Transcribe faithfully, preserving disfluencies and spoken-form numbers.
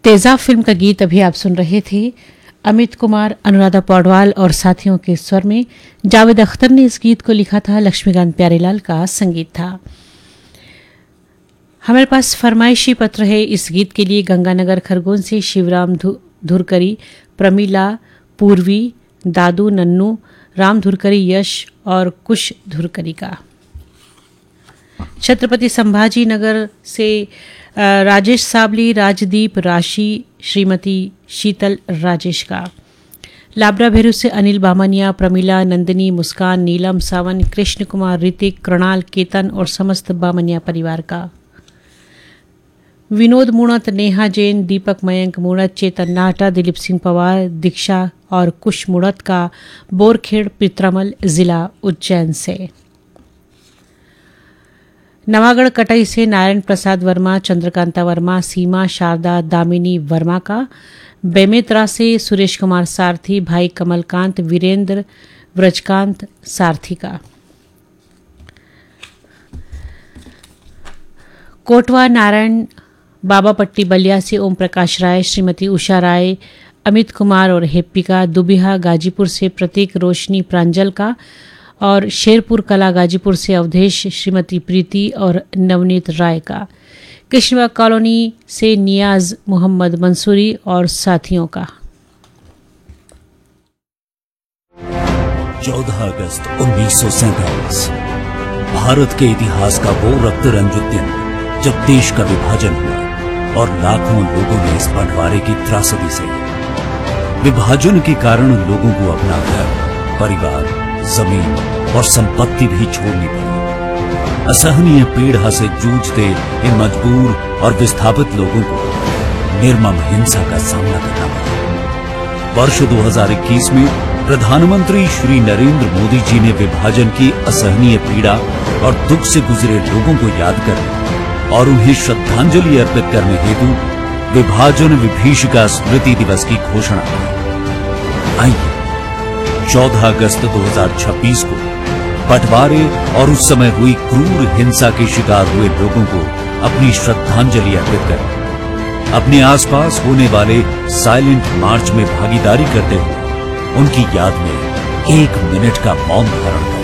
तेजाब फिल्म का गीत अभी आप सुन रहे थे। अमित कुमार, अनुराधा पौडवाल और साथियों के स्वर में जावेद अख्तर ने इस गीत को लिखा था। लक्ष्मीकांत प्यारेलाल का संगीत था। हमारे पास फरमाइशी पत्र है इस गीत के लिए गंगानगर खरगोन से शिवराम धुरकरी, प्रमीला, पूर्वी, दादू, नन्नू, राम धुरकरी, यश और कुश धुरकरी का। छत्रपति संभाजी नगर से राजेश साबली, राजदीप, राशि, श्रीमती शीतल राजेश का। लाबरा भेरू से अनिल बामनिया, प्रमीला, नंदिनी, मुस्कान, नीलम, सावन, कृष्ण कुमार, ऋतिक, कृणाल, केतन और समस्त बामनिया परिवार का। विनोद मुणत, नेहा जैन, दीपक मयंक मुणत, चेतन नाहटा, दिलीप सिंह पवार, दीक्षा और कुश मुणत का बोरखेड़ पित्रमल जिला उज्जैन से। नवागढ़ कटई से नारायण प्रसाद वर्मा, चंद्रकांता वर्मा, सीमा, शारदा, दामिनी वर्मा का। बेमेतरा से सुरेश कुमार सारथी, भाई कमलकांत, वीरेंद्र, व्रजकांत सारथी का। कोटवा नारायण बाबा पट्टी बलिया से ओम प्रकाश राय, श्रीमती उषा राय, अमित कुमार और हेप्पी का। दुबिहा गाजीपुर से प्रतीक, रोशनी, प्रांजल का। और शेरपुर कला गाजीपुर से अवधेश, श्रीमती प्रीति और नवनीत राय का। कृष्णवा कॉलोनी से नियाज मोहम्मद मंसूरी और साथियों का। चौदह अगस्त उन्नीस सौ सैंतालीस भारत के इतिहास का वो रक्त रंजित दिन जब देश का विभाजन हुआ और लाखों लोगों ने इस बंटवारे की त्रासदी सही। विभाजन के कारण लोगों को अपना घर, परिवार, जमीन और संपत्ति भी छोड़नी पड़ी। असहनीय पीड़ा से जूझते इन मजबूर और विस्थापित लोगों को निर्मम हिंसा का सामना करना पड़ा। वर्ष दो हज़ार इक्कीस में प्रधानमंत्री श्री नरेंद्र मोदी जी ने विभाजन की असहनीय पीड़ा और दुख से गुजरे लोगों को याद करने और उन्हें श्रद्धांजलि अर्पित करने हेतु विभाजन विभीषिका स्मृति दिवस की घोषणा की। आइए चौदह अगस्त दो हज़ार छब्बीस को बंटवारे और उस समय हुई क्रूर हिंसा के शिकार हुए लोगों को अपनी श्रद्धांजलि अर्पित करें। अपने आसपास होने वाले साइलेंट मार्च में भागीदारी करते हुए उनकी याद में एक मिनट का मौन धारण करें।